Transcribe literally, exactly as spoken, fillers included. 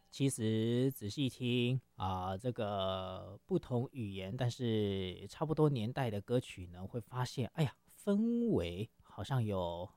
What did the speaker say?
其实仔细听啊、这个不同语言但是差不多年代的歌曲呢，会发现，哎呀，氛围好像有